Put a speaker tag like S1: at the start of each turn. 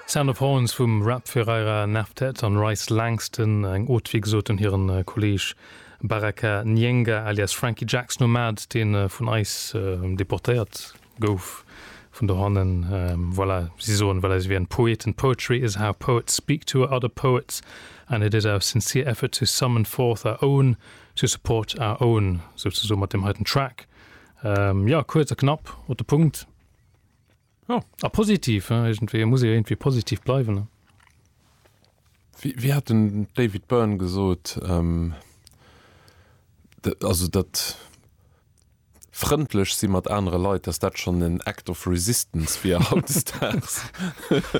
S1: Sound of Horns vum Rapfirer Naftet an Rice Langston eng Otwig sot an hireieren Kolleg Baraka Nyenga alias Frankie Jacks Nomad, den vun Eis deportiert gouf vun der Hannen voilà, sie so weil wie ein Poet and poetry is how poets speak to other poets and it is our sincere effort to summon forth our own to support our own so mat dem heiten Track ja kurzer knapp oder Punkt. Ja, positiv muss irgendwie positiv bleiben ne?
S2: Wie hat den David Byrne gesot also dat freundlich sie mat andere Leute, dass dat schon ein Act of Resistance wie haut